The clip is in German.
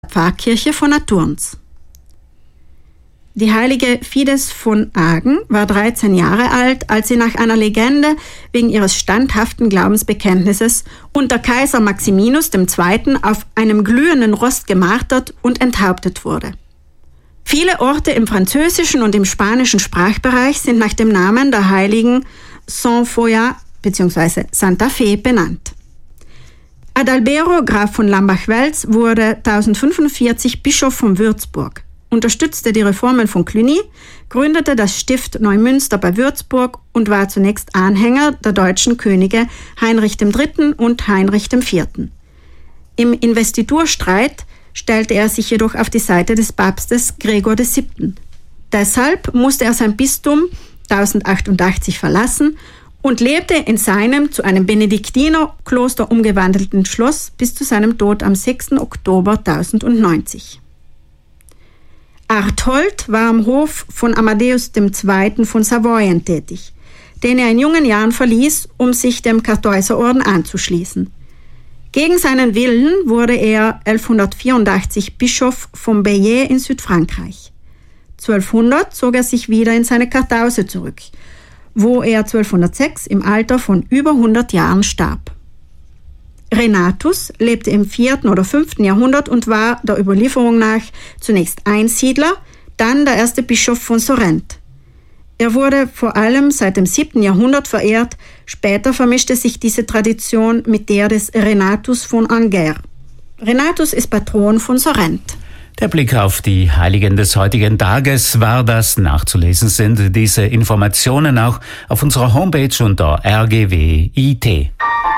Pfarrkirche von Naturns. Die heilige Fides von Agen war 13 Jahre alt, als sie nach einer Legende wegen ihres standhaften Glaubensbekenntnisses unter Kaiser Maximinus II. Auf einem glühenden Rost gemartert und enthauptet wurde. Viele Orte im französischen und im spanischen Sprachbereich sind nach dem Namen der heiligen Saint Foya bzw. Santa Fe benannt. Adalbero, Graf von Lambach-Wels, wurde 1045 Bischof von Würzburg, unterstützte die Reformen von Cluny, gründete das Stift Neumünster bei Würzburg und war zunächst Anhänger der deutschen Könige Heinrich III. Und Heinrich IV. Im Investiturstreit stellte er sich jedoch auf die Seite des Papstes Gregor VII. Deshalb musste er sein Bistum 1088 verlassen und lebte in seinem zu einem Benediktinerkloster umgewandelten Schloss bis zu seinem Tod am 6. Oktober 1090. Arthold war am Hof von Amadeus II. Von Savoyen tätig, den er in jungen Jahren verließ, um sich dem Kartäuserorden anzuschließen. Gegen seinen Willen wurde er 1184 Bischof von Béziers in Südfrankreich. 1200 zog er sich wieder in seine Kartause zurück, wo er 1206 im Alter von über 100 Jahren starb. Renatus lebte im 4. oder 5. Jahrhundert und war der Überlieferung nach zunächst Einsiedler, dann der erste Bischof von Sorrent. Er wurde vor allem seit dem 7. Jahrhundert verehrt, später vermischte sich diese Tradition mit der des Renatus von Angers. Renatus ist Patron von Sorrent. Der Blick auf die Heiligen des heutigen Tages war das. Nachzulesen sind diese Informationen auch auf unserer Homepage unter rgw.it.